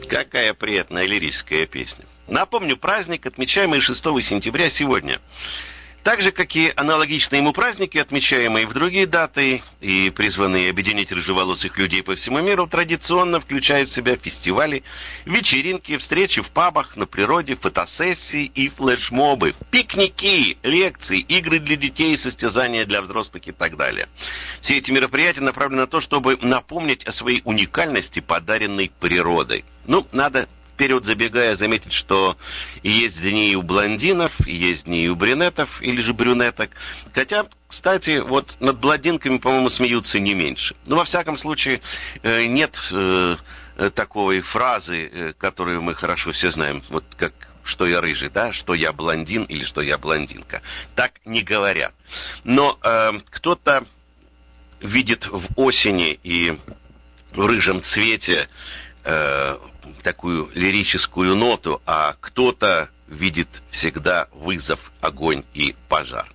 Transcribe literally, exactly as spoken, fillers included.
Какая приятная лирическая песня. Напомню, праздник, отмечаемый шестого сентября сегодня. Так же, как и аналогичные ему праздники, отмечаемые в другие даты и призванные объединить рыжеволосых людей по всему миру, традиционно включают в себя фестивали, вечеринки, встречи в пабах, на природе, фотосессии и флешмобы, пикники, лекции, игры для детей, состязания для взрослых и так далее. Все эти мероприятия направлены на то, чтобы напомнить о своей уникальности, подаренной природой. Ну, надо... Вперед забегая, заметить, что есть дни и у блондинов, есть дни и у брюнетов, или же брюнеток. Хотя, кстати, вот над блондинками, по-моему, смеются не меньше. Но, во всяком случае, нет э, такой фразы, которую мы хорошо все знаем, вот как «что я рыжий», да, «что я блондин» или «что я блондинка». Так не говорят. Но э, кто-то видит в осени и в рыжем цвете э, такую лирическую ноту, а кто-то видит всегда вызов, огонь и пожар.